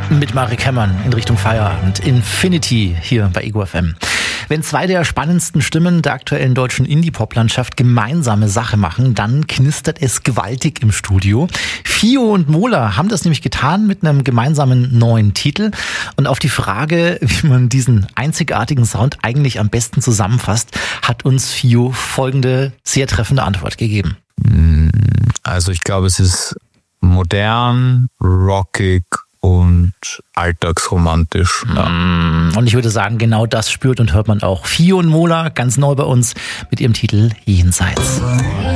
Mit Marek Hemmern in Richtung Feierabend. Infinity hier bei Ego FM. Wenn zwei der spannendsten Stimmen der aktuellen deutschen Indie-Pop-Landschaft gemeinsame Sache machen, dann knistert es gewaltig im Studio. Fio und Mola haben das nämlich getan mit einem gemeinsamen neuen Titel. Und auf die Frage, wie man diesen einzigartigen Sound eigentlich am besten zusammenfasst, hat uns Fio folgende sehr treffende Antwort gegeben. Also ich glaube, es ist modern, rockig und alltagsromantisch. Ja. Und ich würde sagen, genau das spürt und hört man auch. Fio und Mola, ganz neu bei uns, mit ihrem Titel Jenseits.